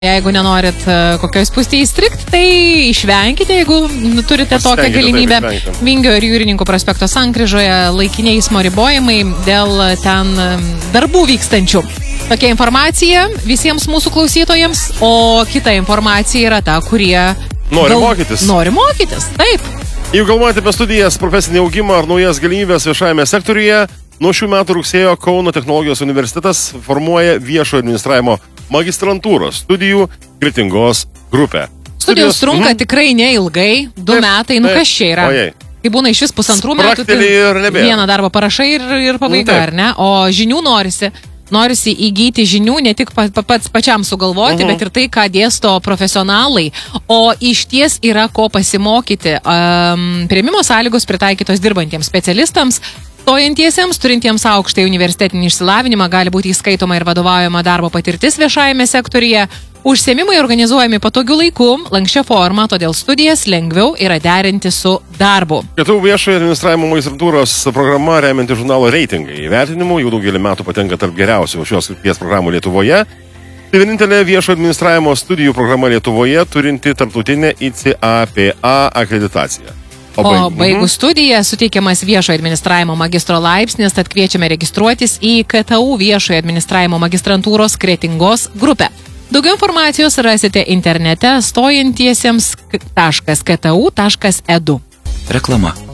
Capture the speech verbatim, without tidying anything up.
Jeigu nenorit kokioj spūstėje įstrikti, tai išvenkite, jeigu turite tokią galimybę. Vingio ir Jūrininkų prospekto sankryžoje laikiniai eismo ribojimai dėl ten darbų vykstančių. Tokia informacija visiems mūsų klausytojams, o kita informacija yra ta, kurie nori gal... mokytis. Nori mokytis, taip. Jeigu galvojate apie studijas, profesinį augimą ar naujas galimybės viešajame sektoriuje, nuo šių metų rugsėjo Kauno technologijos universitetas formuoja viešo administravimo magistrantūros studijų Kretingos grupę. Studijos, Studijos trunka mm. tikrai neilgai, du taip, metai, nu taip, kas čia yra? Ojei. Kai būna iš vis pusantrų metų, tai vieną darbą parašai ir, ir pabaiga, ar ne? O žinių norisi, norisi įgyti žinių, ne tik pa, pa, pats pačiam sugalvoti, uh-huh. bet ir tai, ką dėsto profesionalai. O iš ties yra ko pasimokyti. Um, priėmimo sąlygos pritaikytos dirbantiems specialistams, stojantiesiems, turintiems aukštąjį universitetinį išsilavinimą, gali būti įskaitoma ir vadovaujama darbo patirtis viešajame sektoriuje. Užsiėmimai organizuojami patogiu laiku, lanksčia forma, todėl studijas lengviau yra derinti su darbu. Lietuvių viešojo administravimo magistrantūros programa remianti žurnalo reitingai. Įvertinimų jau daugelį metų patenka tarp geriausių šios krypties programų Lietuvoje. Tai vienintelė viešojo administravimo studijų programa Lietuvoje turinti tarptautinę I C A P A akreditaciją. O, o baigus studiją suteikiamas viešojo administravimo magistro laipsnis, tad kviečiame registruotis į K T U viešojo administravimo magistrantūros Kretingos grupę. Daugiau informacijos rasite internete stojantiesiems taškas k t u taškas e d u. Reklama.